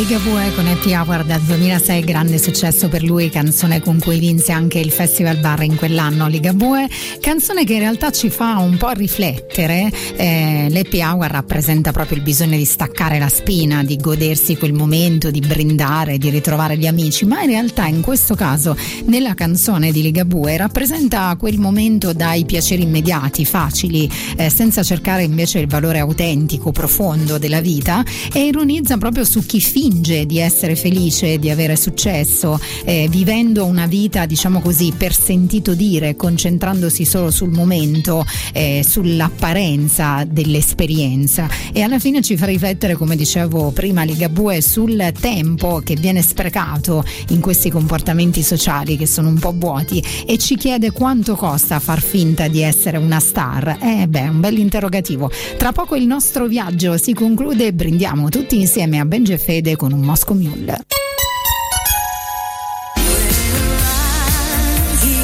Ligabue con Happy Hour dal 2006, grande successo per lui, canzone con cui vinse anche il Festival Bar in quell'anno. Ligabue, canzone che in realtà ci fa un po' riflettere. L'Happy Hour rappresenta proprio il bisogno di staccare la spina, di godersi quel momento, di brindare, di ritrovare gli amici, ma in realtà in questo caso nella canzone di Ligabue rappresenta quel momento dai piaceri immediati, facili, senza cercare invece il valore autentico, profondo della vita, e ironizza proprio su chi finge di essere felice, di avere successo, vivendo una vita, diciamo così, per sentito dire, concentrandosi solo sul momento, sull'apparenza dell'esperienza. E alla fine ci fa riflettere, come dicevo prima, Ligabue, sul tempo che viene sprecato in questi comportamenti sociali che sono un po' vuoti, e ci chiede quanto costa far finta di essere una star. Un bel interrogativo. Tra poco il nostro viaggio si conclude e brindiamo tutti insieme a Benji e Fede con un Moscow Mule.